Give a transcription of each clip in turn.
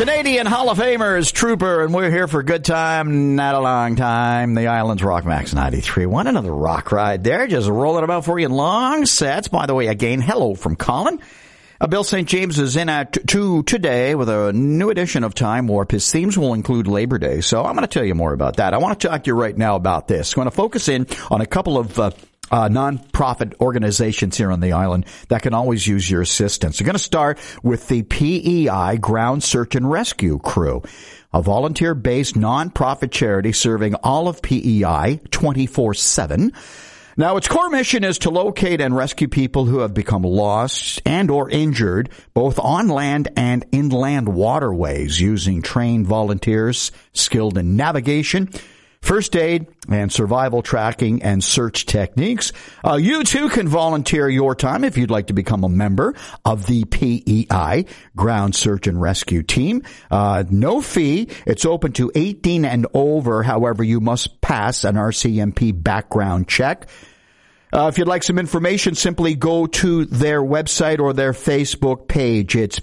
Canadian Hall of Famers, Trooper, and we're here for a good time, not a long time. The Islands Rock Max 93.1. Another rock ride there, just rolling about for you in long sets. By the way, again, hello from Colin. Bill St. James is in at 2 today with a new edition of Time Warp. His themes will include Labor Day, so I'm going to tell you more about that. I want to talk to you right now about this. I'm going to focus in on a couple of non-profit organizations here on the island that can always use your assistance. We're going to start with the PEI Ground Search and Rescue Crew, a volunteer-based non-profit charity serving all of PEI 24/7. Now, its core mission is to locate and rescue people who have become lost and or injured, both on land and inland waterways, using trained volunteers skilled in navigation, first aid, and survival tracking and search techniques. You too can volunteer your time if you'd like to become a member of the PEI Ground Search and Rescue Team. No fee. It's open to 18 and over. However, you must pass an RCMP background check. If you'd like some information, simply go to their website or their Facebook page. It's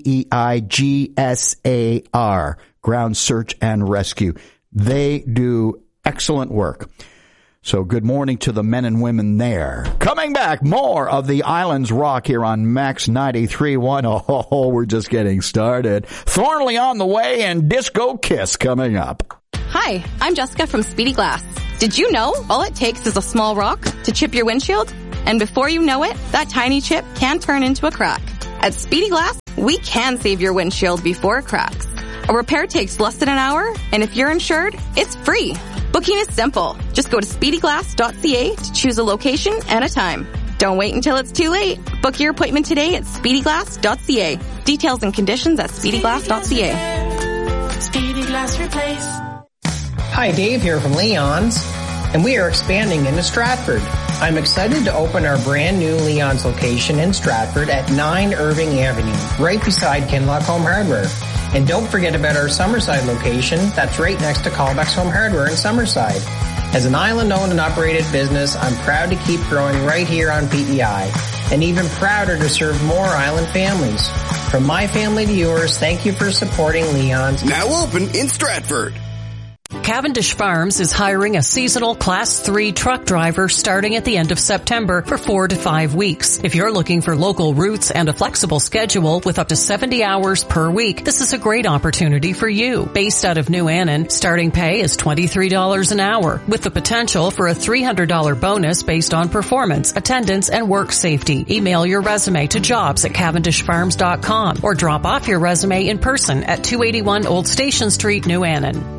PEIGSAR, Ground Search and Rescue. They do excellent work. So good morning to the men and women there. Coming back, more of the Islands Rock here on Max 93.1. Oh, we're just getting started. Thornley on the way and Disco Kiss coming up. Hi, I'm Jessica from Speedy Glass. Did you know all it takes is a small rock to chip your windshield? And before you know it, that tiny chip can turn into a crack. At Speedy Glass, we can save your windshield before it cracks. A repair takes less than an hour, and if you're insured, it's free. Booking is simple. Just go to speedyglass.ca to choose a location and a time. Don't wait until it's too late. Book your appointment today at speedyglass.ca. Details and conditions at speedyglass.ca. Speedy Glass Replace. Hi, Dave here from Leon's, and we are expanding into Stratford. I'm excited to open our brand new Leon's location in Stratford at 9 Irving Avenue, right beside Kinloch Home Hardware. And don't forget about our Summerside location that's right next to Callbacks Home Hardware in Summerside. As an island-owned and operated business, I'm proud to keep growing right here on PEI, and even prouder to serve more island families. From my family to yours, thank you for supporting Leon's. Now open in Stratford. Cavendish Farms is hiring a seasonal Class 3 truck driver starting at the end of September for 4 to 5 weeks. If you're looking for local routes and a flexible schedule with up to 70 hours per week, this is a great opportunity for you. Based out of New Annan, starting pay is $23 an hour, with the potential for a $300 bonus based on performance, attendance, and work safety. Email your resume to jobs@cavendishfarms.com or drop off your resume in person at 281 Old Station Street, New Annan.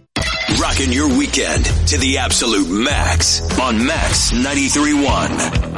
Rocking your weekend to the absolute max on Max 93.1.